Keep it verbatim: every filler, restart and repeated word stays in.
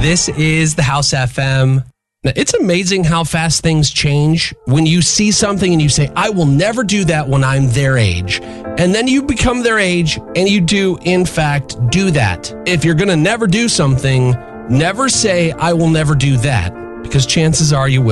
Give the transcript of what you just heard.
This is the House F M. Now, it's amazing how fast things change when you see something and you say, I will never do that when I'm their age. And then you become their age and you do, in fact, do that. If you're going to never do something, never say, I will never do that, because chances are you will.